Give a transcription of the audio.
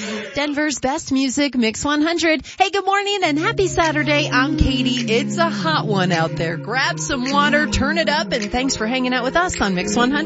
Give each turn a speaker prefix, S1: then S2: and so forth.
S1: Denver's best music, Mix 100. Hey, good morning and happy Saturday. I'm Katie. It's a hot one out there. Grab some water, turn it up, and thanks for hanging out with us on Mix 100.